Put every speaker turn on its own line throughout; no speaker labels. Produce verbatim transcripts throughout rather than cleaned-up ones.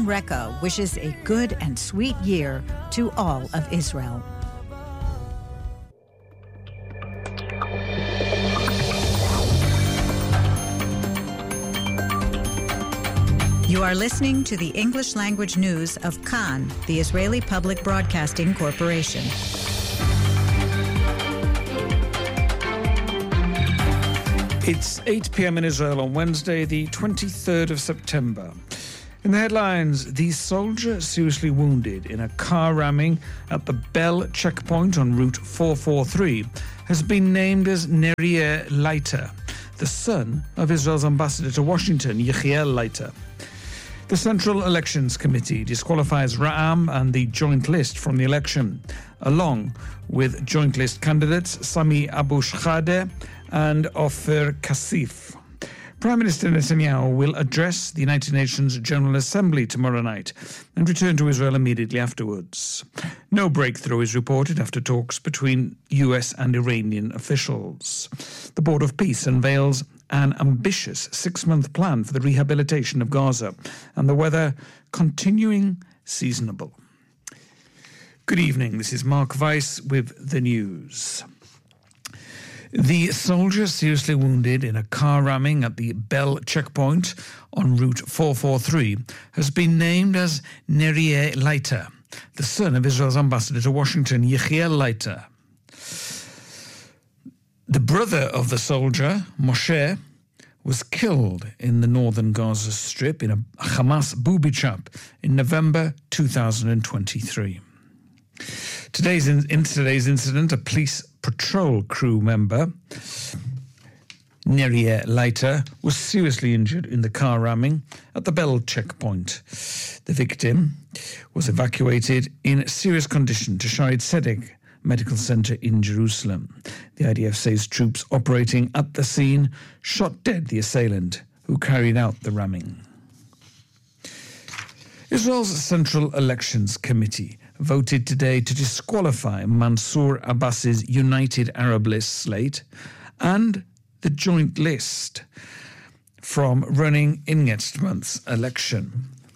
Shalom Reka wishes a good and sweet year to all of Israel. You are listening to the English language news of Kan, the Israeli Public Broadcasting Corporation.
It's eight p.m. in Israel on Wednesday, the twenty-third of September. In the headlines, the soldier seriously wounded in a car ramming at the Bell checkpoint on Route four forty-three has been named as Neriah Leiter, the son of Israel's ambassador to Washington, Yechiel Leiter. The Central Elections Committee disqualifies Ra'am and the Joint List from the election, along with Joint List candidates Sami Abu Shkhadeh and Ofer Kasif. Prime Minister Netanyahu will address the United Nations General Assembly tomorrow night and return to Israel immediately afterwards. No breakthrough is reported after talks between U S and Iranian officials. The Board of Peace unveils an ambitious six-month plan for the rehabilitation of Gaza, and the weather continuing seasonable. Good evening, this is Mark Weiss with the news. The soldier seriously wounded in a car ramming at the Bell checkpoint on Route four forty-three has been named as Neriah Leiter, the son of Israel's ambassador to Washington, Yechiel Leiter. The brother of the soldier, Moshe, was killed in the northern Gaza Strip in a Hamas booby trap in November two thousand twenty-three. Today's in, in today's incident, a police patrol crew member, Neriah Leiter, was seriously injured in the car ramming at the Bell checkpoint. The victim was evacuated in serious condition to Shaare Zedek Medical Center in Jerusalem. The I D F says troops operating at the scene shot dead the assailant who carried out the ramming. Israel's Central Elections Committee voted today to disqualify Mansour Abbas's United Arab List slate and the Joint List from running in next month's election.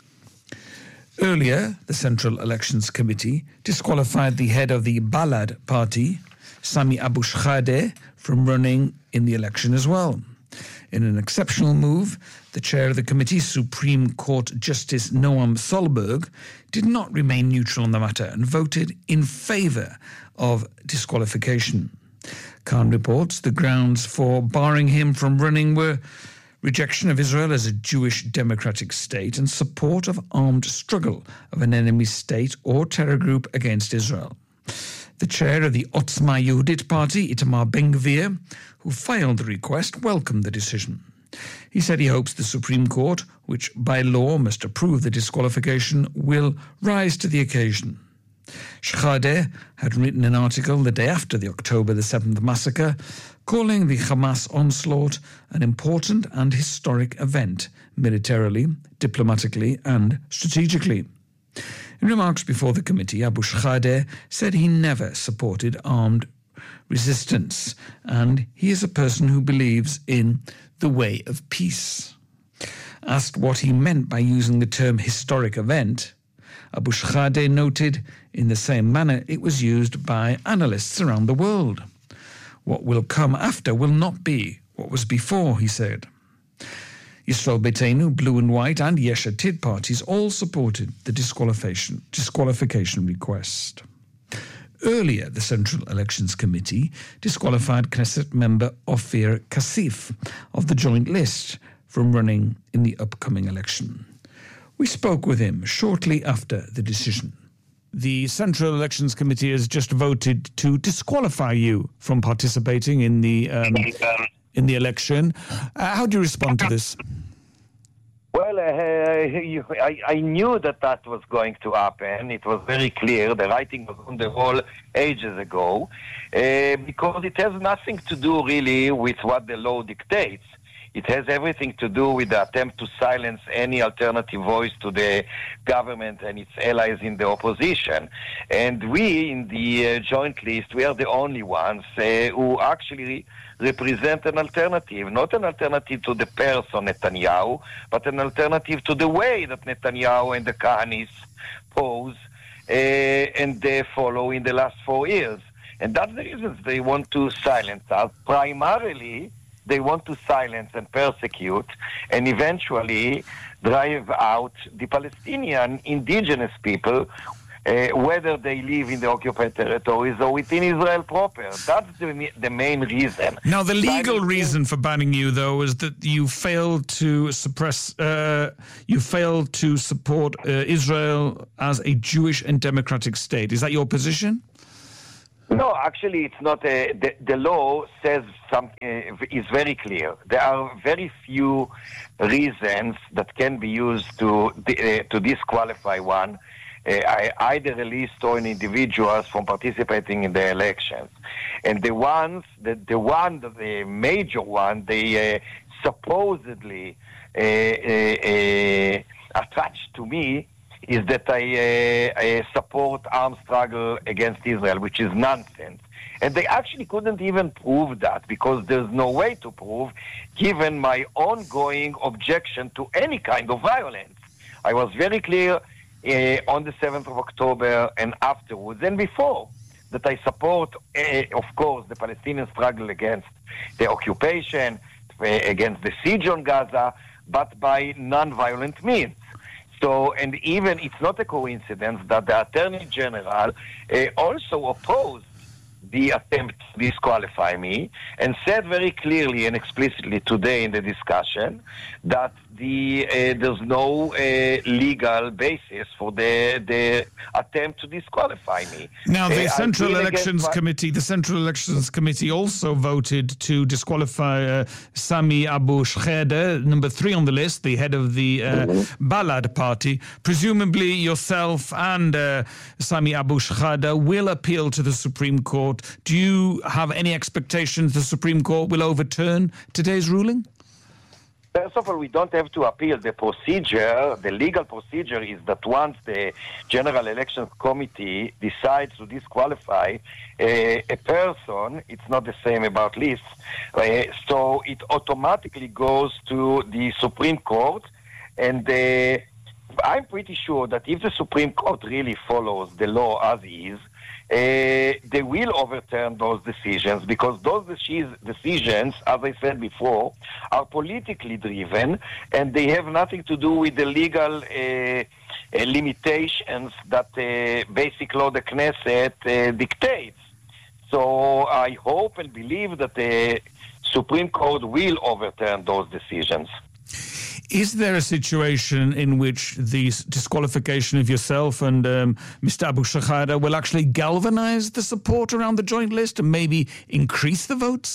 Earlier, the Central Elections Committee disqualified the head of the Balad party, Sami Abu Shkhadeh, from running in the election as well. In an exceptional move, the chair of the committee, Supreme Court Justice Noam Solberg, did not remain neutral on the matter and voted in favour of disqualification. Khan reports the grounds for barring him from running were rejection of Israel as a Jewish democratic state and support of armed struggle of an enemy state or terror group against Israel. The chair of the Otzma Yehudit party, Itamar Ben-Gvir, who filed the request, welcomed the decision. He said he hopes the Supreme Court, which by law must approve the disqualification, will rise to the occasion. Shkhadeh had written an article the day after the October the seventh massacre, calling the Hamas onslaught an important and historic event, militarily, diplomatically, and strategically. In remarks before the committee, Abu Shkhadeh said he never supported armed resistance, and he is a person who believes in the way of peace. Asked what he meant by using the term historic event, Abu Shkhadeh noted in the same manner it was used by analysts around the world. What will come after will not be what was before, he said. Yisrael Beitenu, Blue and White, and Yesh Atid parties all supported the disqualification, disqualification request. Earlier, the Central Elections Committee disqualified Knesset member Ofer Kasif of the Joint List from running in the upcoming election. We spoke with him shortly after the decision. The Central Elections Committee has just voted to disqualify you from participating in the um, in the election. Uh, how do you respond to this?
Well, uh, you, I, I knew that that was going to happen. It was very clear. The writing was on the wall ages ago, uh, because it has nothing to do really with what the law dictates. It has everything to do with the attempt to silence any alternative voice to the government and its allies in the opposition. And we, in the uh, Joint List, we are the only ones uh, who actually represent an alternative, not an alternative to the person Netanyahu, but an alternative to the way that Netanyahu and the Kahanists pose uh, and they follow in the last four years. And that's the reason they want to silence us. Primarily, they want to silence and persecute and eventually drive out the Palestinian indigenous people, uh, whether they live in the occupied territories or within Israel proper. That's the, the main reason.
Now, the legal
Silencing-
reason for banning you, though, is that you failed to suppress, uh, you failed to support uh, Israel as a Jewish and democratic state. Is that your position?
No, actually, it's not. A, the, the law says something uh, is very clear. There are very few reasons that can be used to uh, to disqualify one, uh, either a list or an individuals from participating in the elections. And the ones, the, the one, the major one, they uh, supposedly uh, uh, uh, attached to me, is that I, uh, I support armed struggle against Israel, which is nonsense. And they actually couldn't even prove that, because there's no way to prove, given my ongoing objection to any kind of violence. I was very clear uh, on the seventh of October and afterwards and before that I support, uh, of course, the Palestinian struggle against the occupation, uh, against the siege on Gaza, but by non-violent means. So, and even it's not a coincidence that the Attorney General uh, also opposed the attempt to disqualify me and said very clearly and explicitly today in the discussion that the uh, there's no uh, legal basis for the the attempt to disqualify me.
Now, the
Uh,
Central
I've been
Elections
against my-
Committee, the Central Elections Committee also voted to disqualify uh, Sami Abu Shkheda, number three on the list, the head of the uh, Balad party. Presumably yourself and uh, Sami Abu Shkheda will appeal to the Supreme Court. Do you have any expectations the Supreme Court will overturn today's ruling?
First of all, we don't have to appeal. The procedure, the legal procedure is that once the General Elections Committee decides to disqualify uh, a person, it's not the same about lists, uh, so it automatically goes to the Supreme Court, and uh, I'm pretty sure that if the Supreme Court really follows the law as is, Uh, they will overturn those decisions, because those deci- decisions, as I said before, are politically driven, and they have nothing to do with the legal uh, uh, limitations that uh, basic law the Knesset uh, dictates. So I hope and believe that the Supreme Court will overturn those decisions.
Is there a situation in which the disqualification of yourself and um, Mister Abu Shkheda will actually galvanize the support around the joint list and maybe increase the votes?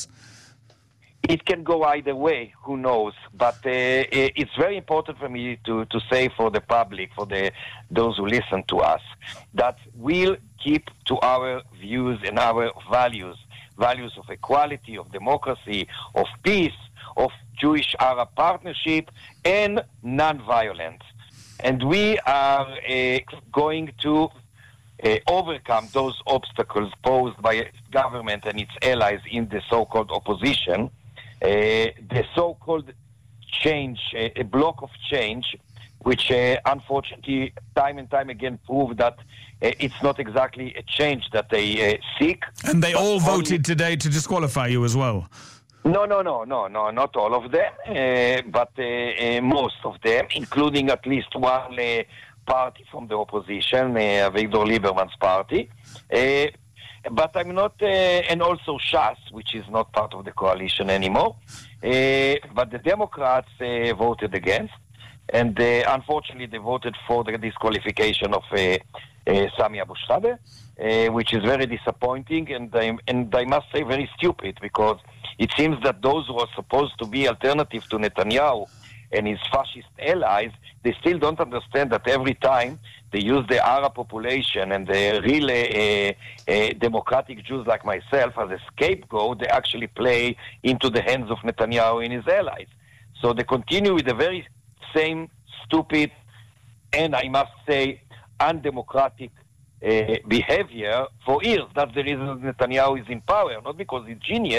It can go either way, who knows? But uh, it's very important for me to, to say for the public, for the those who listen to us, that we'll keep to our views and our values, values of equality, of democracy, of peace, of Jewish-Arab partnership, and non-violence. And we are uh, going to uh, overcome those obstacles posed by government and its allies in the so-called opposition. Uh, the so-called change, uh, a block of change, which uh, unfortunately time and time again proved that uh, it's not exactly a change that they uh, seek.
And they all
only-
voted today to disqualify you as well.
No, no, no, no, no, not all of them, uh, but uh, uh, most of them, including at least one uh, party from the opposition, uh, Avigdor Lieberman's party. Uh, but I'm not, uh, and also Shas, which is not part of the coalition anymore. Uh, but the Democrats uh, voted against, and uh, unfortunately they voted for the disqualification of uh, uh, Sami Abu Shkheda, uh, which is very disappointing, and I, and I must say very stupid, because it seems that those who are supposed to be alternative to Netanyahu and his fascist allies, they still don't understand that every time they use the Arab population and the real uh, uh, democratic Jews like myself as a scapegoat, they actually play into the hands of Netanyahu and his allies. So they continue with the very same stupid and, I must say, undemocratic uh, behavior for years. That's the reason Netanyahu is in power, not because he's genius,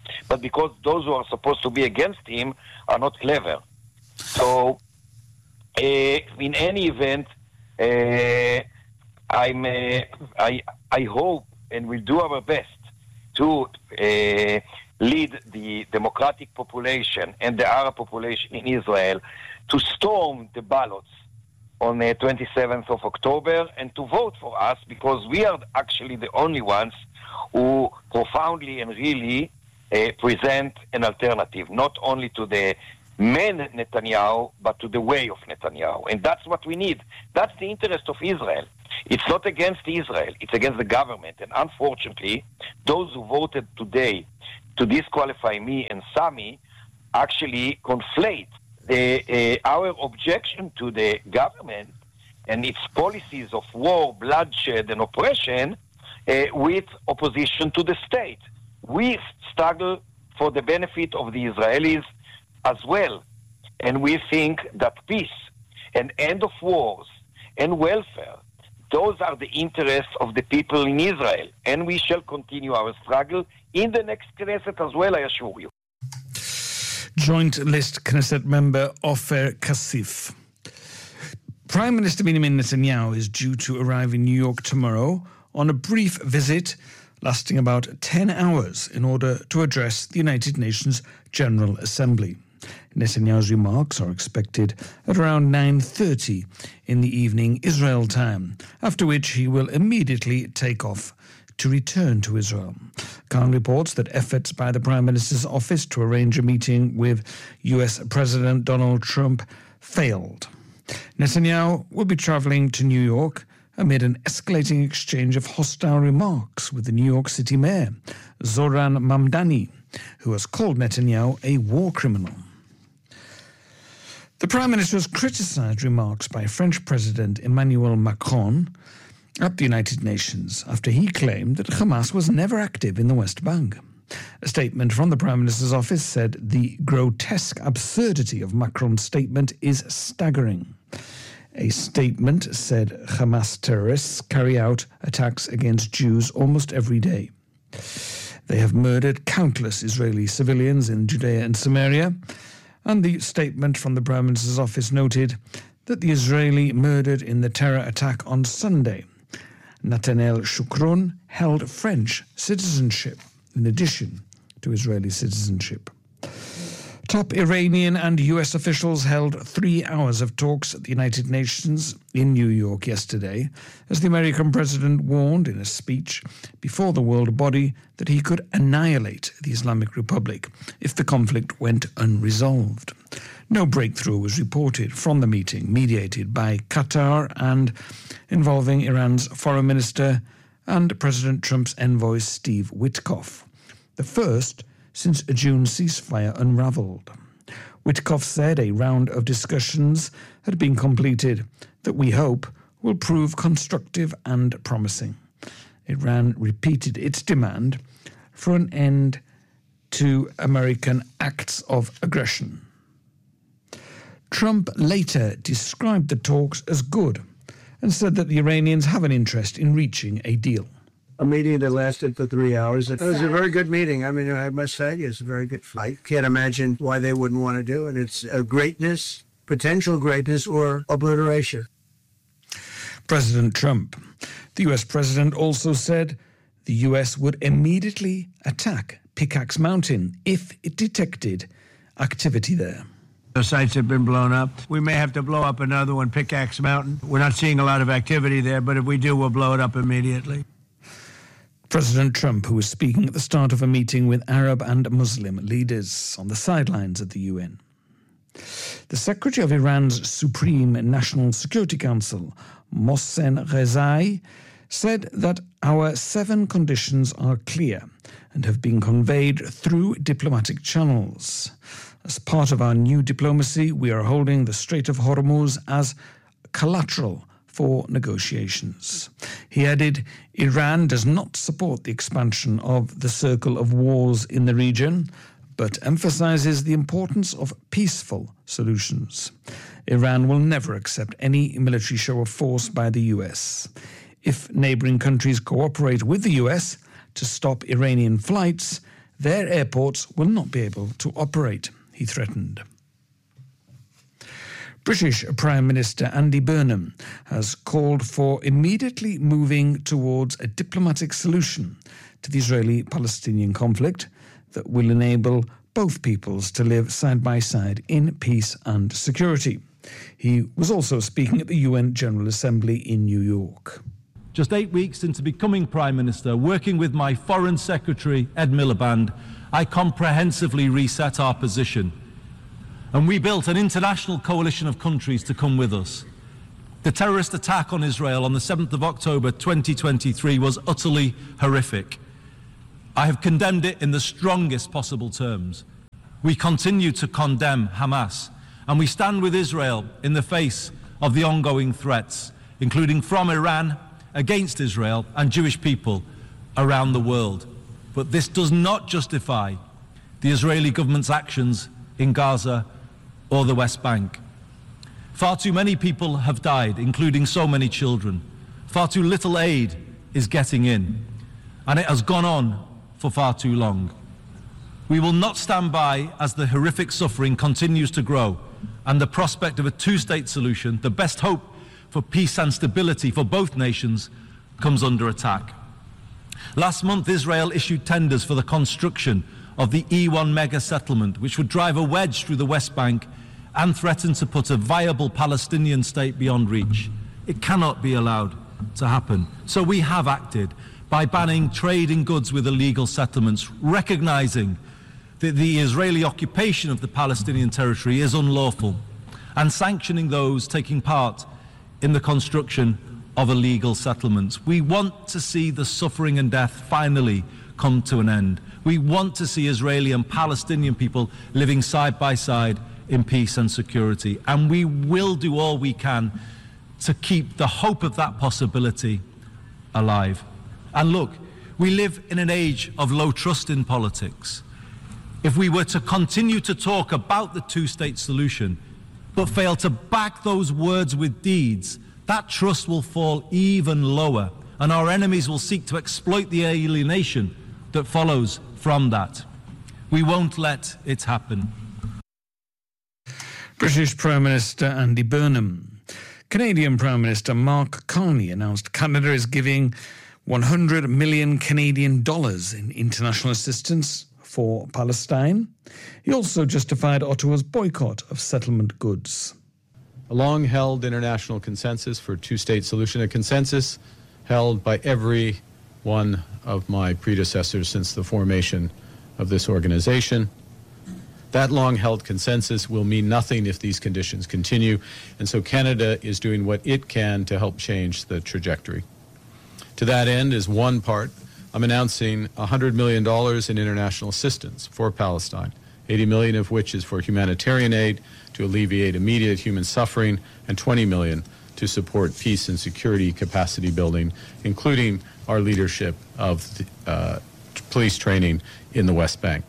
but because those who are supposed to be against him are not clever. So, uh, in any event, uh, I'm, uh, I, I hope and we'll do our best to uh, lead the democratic population and the Arab population in Israel to storm the ballots on the twenty-seventh of October and to vote for us, because we are actually the only ones who profoundly and really uh, present an alternative, not only to the man Netanyahu, but to the way of Netanyahu. And that's what we need. That's the interest of Israel. It's not against Israel, it's against the government. And unfortunately, those who voted today to disqualify me and Sami actually conflate the, uh, our objection to the government and its policies of war, bloodshed, and oppression uh, with opposition to the state. We struggle for the benefit of the Israelis as well. And we think that peace and end of wars and welfare, those are the interests of the people in Israel. And we shall continue our struggle in the next Knesset as well, I assure you.
Joint List Knesset member Ofer Kassif. Prime Minister Benjamin Netanyahu is due to arrive in New York tomorrow on a brief visit lasting about ten hours in order to address the United Nations General Assembly. Netanyahu's remarks are expected at around nine thirty in the evening Israel time, after which he will immediately take off to return to Israel. Khan reports that efforts by the Prime Minister's office to arrange a meeting with U S President Donald Trump failed. Netanyahu will be traveling to New York amid an escalating exchange of hostile remarks with the New York City mayor, Zoran Mamdani, who has called Netanyahu a war criminal. The Prime Minister has criticised remarks by French President Emmanuel Macron at the United Nations after he claimed that Hamas was never active in the West Bank. A statement from the Prime Minister's office said the grotesque absurdity of Macron's statement is staggering. A statement said Hamas terrorists carry out attacks against Jews almost every day. They have murdered countless Israeli civilians in Judea and Samaria, and the statement from the Prime Minister's office noted that the Israeli murdered in the terror attack on Sunday, Nathaniel Shukron, held French citizenship in addition to Israeli citizenship. Top Iranian and U S officials held three hours of talks at the United Nations in New York yesterday, as the American president warned in a speech before the world body that he could annihilate the Islamic Republic if the conflict went unresolved. No breakthrough was reported from the meeting, mediated by Qatar and involving Iran's foreign minister and President Trump's envoy Steve Witkoff, the first since a June ceasefire unraveled. Witkoff said a round of discussions had been completed that we hope will prove constructive and promising. Iran repeated its demand for an end to American acts of aggression. Trump later described the talks as good and said that the Iranians have an interest in reaching a deal.
A meeting that lasted for three hours. It was a very good meeting. I mean, I must say, it's a very good fight. Can't imagine why they wouldn't want to do it. It's a greatness, potential greatness, or obliteration.
President Trump. The U S president also said the U S would immediately attack Pickaxe Mountain if it detected activity there.
The sites have been blown up. We may have to blow up another one, Pickaxe Mountain. We're not seeing a lot of activity there, but if we do, we'll blow it up immediately.
President Trump, who was speaking at the start of a meeting with Arab and Muslim leaders on the sidelines at the U N. The Secretary of Iran's Supreme National Security Council, Mohsen Rezai, said that our seven conditions are clear and have been conveyed through diplomatic channels. As part of our new diplomacy, we are holding the Strait of Hormuz as collateral for negotiations. He added, Iran does not support the expansion of the circle of wars in the region, but emphasizes the importance of peaceful solutions. Iran will never accept any military show of force by the U S. If neighboring countries cooperate with the U S to stop Iranian flights, their airports will not be able to operate, he threatened. British Prime Minister Andy Burnham has called for immediately moving towards a diplomatic solution to the Israeli-Palestinian conflict that will enable both peoples to live side by side in peace and security. He was also speaking at the U N General Assembly in New York.
Just eight weeks into becoming Prime Minister, working with my Foreign Secretary, Ed Miliband, I comprehensively reset our position. And we built an international coalition of countries to come with us. The terrorist attack on Israel on the seventh of October twenty twenty-three was utterly horrific. I have condemned it in the strongest possible terms. We continue to condemn Hamas, and we stand with Israel in the face of the ongoing threats, including from Iran against Israel and Jewish people around the world. But this does not justify the Israeli government's actions in Gaza or the West Bank. Far too many people have died, including so many children. Far too little aid is getting in, and it has gone on for far too long. We will not stand by as the horrific suffering continues to grow and the prospect of a two-state solution, the best hope for peace and stability for both nations, comes under attack. Last month, Israel issued tenders for the construction of the E one mega settlement, which would drive a wedge through the West Bank and threaten to put a viable Palestinian state beyond reach. It cannot be allowed to happen. So we have acted by banning trade in goods with illegal settlements, recognizing that the Israeli occupation of the Palestinian territory is unlawful, and sanctioning those taking part in the construction of illegal settlements. We want to see the suffering and death finally come to an end. We want to see Israeli and Palestinian people living side by side in peace and security, and we will do all we can to keep the hope of that possibility alive. And look, we live in an age of low trust in politics. If we were to continue to talk about the two-state solution, but fail to back those words with deeds, that trust will fall even lower, and our enemies will seek to exploit the alienation that follows from that. We won't let it happen.
British Prime Minister Andy Burnham. Canadian Prime Minister Mark Carney announced Canada is giving one hundred million Canadian dollars in international assistance for Palestine. He also justified Ottawa's boycott of settlement goods.
A long-held international consensus for a two-state solution, a consensus held by every one of my predecessors since the formation of this organization. That long-held consensus will mean nothing if these conditions continue, and so Canada is doing what it can to help change the trajectory. To that end, as one part, I'm announcing one hundred million dollars in international assistance for Palestine, eighty million dollars of which is for humanitarian aid to alleviate immediate human suffering, and twenty million dollars to support peace and security capacity building, including our leadership of the, uh, police training in the West Bank.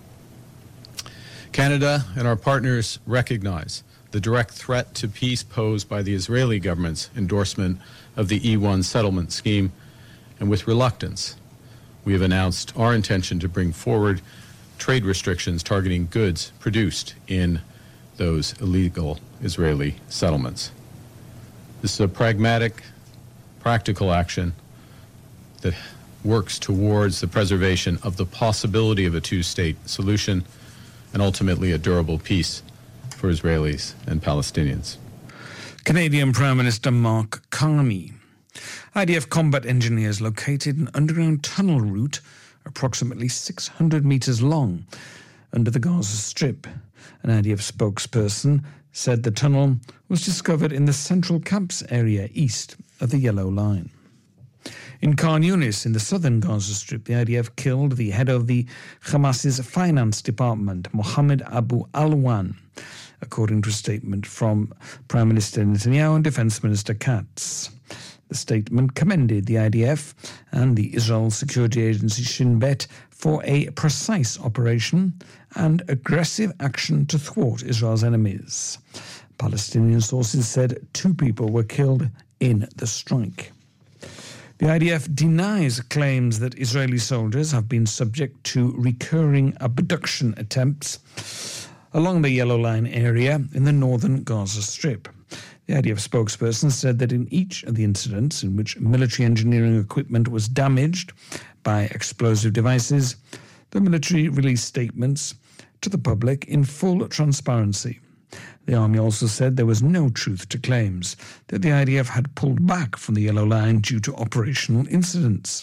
Canada and our partners recognize the direct threat to peace posed by the Israeli government's endorsement of the E one settlement scheme, and with reluctance, we have announced our intention to bring forward trade restrictions targeting goods produced in those illegal Israeli settlements. This is a pragmatic, practical action that works towards the preservation of the possibility of a two-state solution and ultimately a durable peace for Israelis and Palestinians.
Canadian Prime Minister Mark Carney. I D F combat engineers located an underground tunnel route approximately six hundred metres long under the Gaza Strip. An I D F spokesperson said the tunnel was discovered in the central camps area east of the Yellow Line. In Khan Yunis, in the southern Gaza Strip, the I D F killed the head of the Hamas's finance department, Mohammed Abu Alwan, according to a statement from Prime Minister Netanyahu and Defense Minister Katz. The statement commended the I D F and the Israel security agency Shin Bet for a precise operation and aggressive action to thwart Israel's enemies. Palestinian sources said two people were killed in the strike. The I D F denies claims that Israeli soldiers have been subject to recurring abduction attempts along the Yellow Line area in the northern Gaza Strip. The I D F spokesperson said that in each of the incidents in which military engineering equipment was damaged by explosive devices, the military released statements to the public in full transparency. The army also said there was no truth to claims that the I D F had pulled back from the Yellow Line due to operational incidents.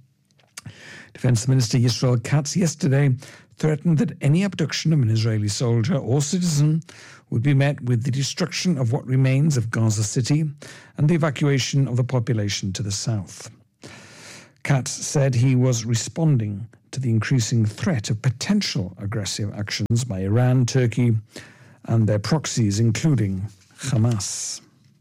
Defense Minister Yisrael Katz yesterday threatened that any abduction of an Israeli soldier or citizen would be met with the destruction of what remains of Gaza City and the evacuation of the population to the south. Katz said he was responding to the increasing threat of potential aggressive actions by Iran, Turkey, and their proxies, including Hamas.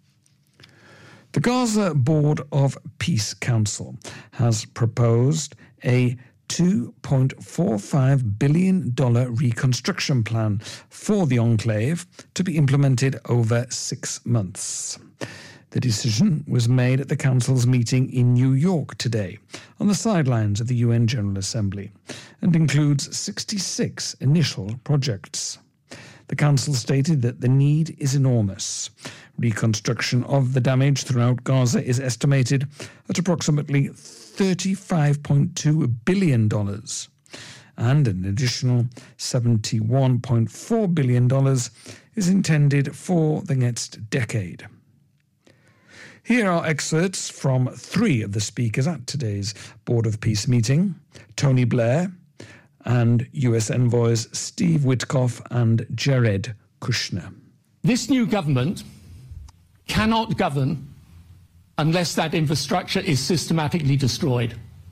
The Gaza Board of Peace Council has proposed a two point four five billion dollars reconstruction plan for the enclave to be implemented over six months. The decision was made at the Council's meeting in New York today, on the sidelines of the U N General Assembly, and includes sixty-six initial projects. The Council stated that the need is enormous. Reconstruction of the damage throughout Gaza is estimated at approximately thirty-five point two billion dollars, and an additional seventy-one point four billion dollars is intended for the next decade. Here are excerpts from three of the speakers at today's Board of Peace meeting: Tony Blair and U S envoys Steve Witkoff and Jared Kushner.
This new government cannot govern unless that infrastructure is systematically destroyed.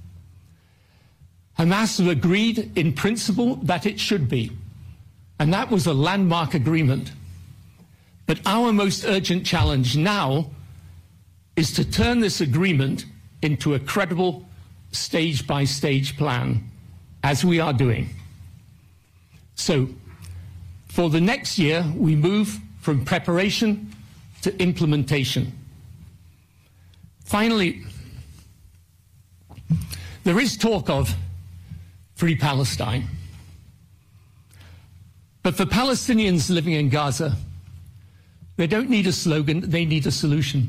Hamas have agreed in principle that it should be, and that was a landmark agreement. But our most urgent challenge now is to turn this agreement into a credible stage-by-stage plan, as we are doing. So, for the next year, we move from preparation to implementation. Finally, there is talk of Free Palestine. But for Palestinians living in Gaza, they don't need a slogan, they need a solution.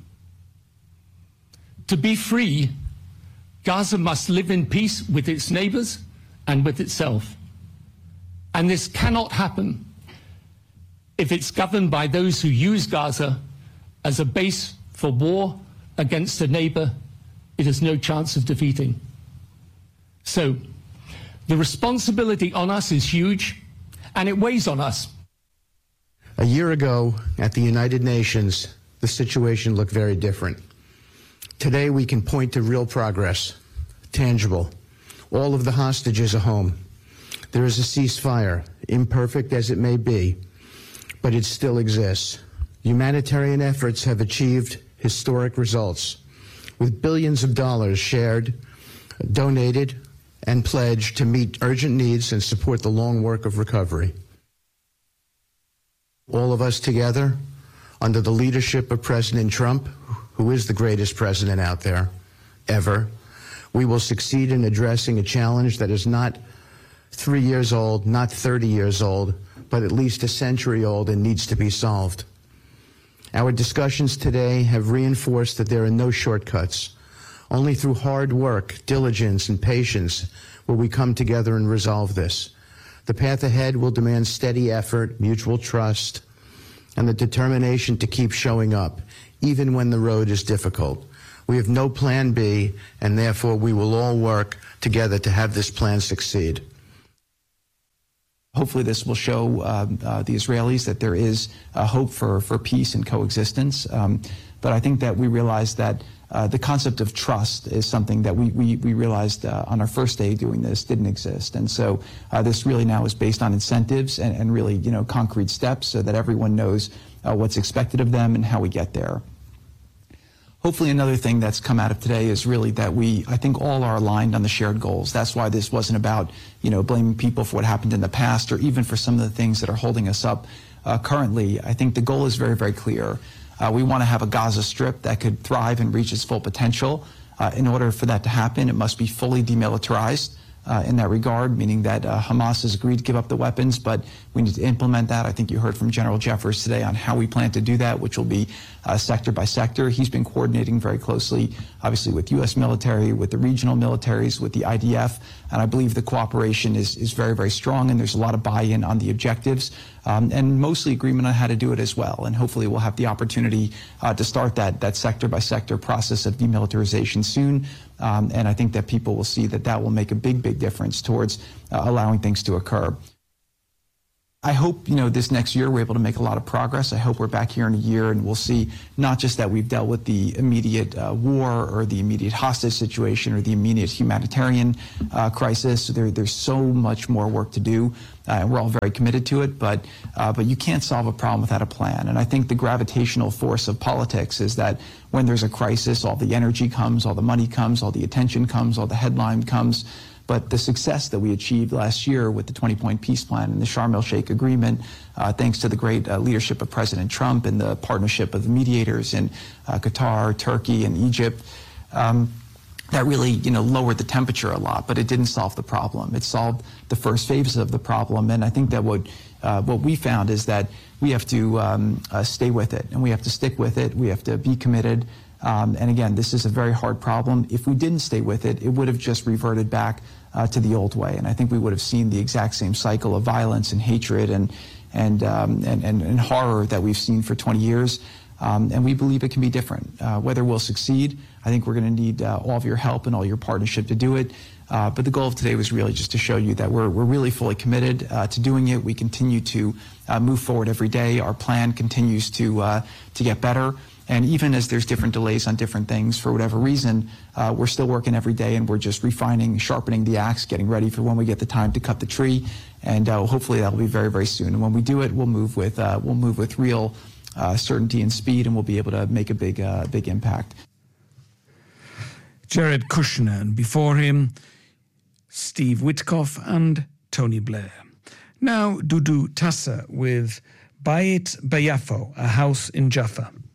To be free, Gaza must live in peace with its neighbors and with itself. And this cannot happen if it's governed by those who use Gaza as a base for war against a neighbor it has no chance of defeating. So, the responsibility on us is huge, and it weighs on us.
A year ago, at the United Nations, the situation looked very different. Today, we can point to real progress, tangible. All of the hostages are home. There is a ceasefire, imperfect as it may be, but it still exists. Humanitarian efforts have achieved historic results, with billions of dollars shared, donated, and pledged to meet urgent needs and support the long work of recovery. All of us together, under the leadership of President Trump, who is the greatest president out there ever, we will succeed in addressing a challenge that is not three years old, not thirty years old, but at least a century old and needs to be solved. Our discussions today have reinforced that there are no shortcuts. Only through hard work, diligence, and patience will we come together and resolve this. The path ahead will demand steady effort, mutual trust, and the determination to keep showing up, even when the road is difficult. We have no plan B, and therefore we will all work together to have this plan succeed.
Hopefully this will show uh, uh, the Israelis that there is uh, hope for, for peace and coexistence. Um, but I think that we realize that uh, the concept of trust is something that we, we, we realized uh, on our first day doing this didn't exist. And so uh, this really now is based on incentives and, and really, you know, concrete steps so that everyone knows uh, what's expected of them and how we get there. Hopefully another thing that's come out of today is really that we, I think, all are aligned on the shared goals. That's why this wasn't about, you know, blaming people for what happened in the past or even for some of the things that are holding us up uh, currently. I think the goal is very, very clear. Uh, we want to have a Gaza Strip that could thrive and reach its full potential. Uh, in order for that to happen, it must be fully demilitarized. Uh, in that regard, meaning that uh, Hamas has agreed to give up the weapons, but we need to implement that. I think you heard from General Jeffers today on how we plan to do that, which will be uh, sector by sector. He's been coordinating very closely, obviously, with U S military, with the regional militaries, with the I D F, and I believe the cooperation is, is very, very strong, and there's a lot of buy-in on the objectives, um, and mostly agreement on how to do it as well. And hopefully we'll have the opportunity uh, to start that, that sector-by-sector process of demilitarization soon. Um, and I think that people will see that that will make a big, big difference towards uh, allowing things to occur. I hope, you know, this next year we're able to make a lot of progress. I hope we're back here in a year and we'll see not just that we've dealt with the immediate uh, war or the immediate hostage situation or the immediate humanitarian uh, crisis. There, there's so much more work to do, uh, and we're all very committed to it, but, uh, but you can't solve a problem without a plan. And I think the gravitational force of politics is that when there's a crisis, all the energy comes, all the money comes, all the attention comes, all the headline comes. But the success that we achieved last year with the twenty-point peace plan and the Sharm el-Sheikh agreement, uh, thanks to the great uh, leadership of President Trump and the partnership of the mediators in uh, Qatar, Turkey, and Egypt, um, that really, you know, lowered the temperature a lot, but it didn't solve the problem. It solved the first phase of the problem, and I think that what uh, what we found is that we have to um, uh, stay with it, and we have to stick with it. We have to be committed. Um, and again, this is a very hard problem. If we didn't stay with it, it would have just reverted back uh, to the old way. And I think we would have seen the exact same cycle of violence and hatred and, and, um, and, and, and horror that we've seen for twenty years. Um, and we believe it can be different. Uh, whether we'll succeed, I think we're going to need uh, all of your help and all your partnership to do it. Uh, but the goal of today was really just to show you that we're, we're really fully committed uh, to doing it. We continue to uh, move forward every day. Our plan continues to, uh, to get better. And even as there's different delays on different things, for whatever reason, uh, we're still working every day, and we're just refining, sharpening the axe, getting ready for when we get the time to cut the tree. And uh, hopefully that'll be very, very soon. And when we do it, we'll move with uh, we'll move with real uh, certainty and speed, and we'll be able to make a big, uh, big impact.
Jared Kushner, and before him, Steve Witkoff and Tony Blair. Now, Dudu Tassa with Bayit Bayafo, a house in Jaffa.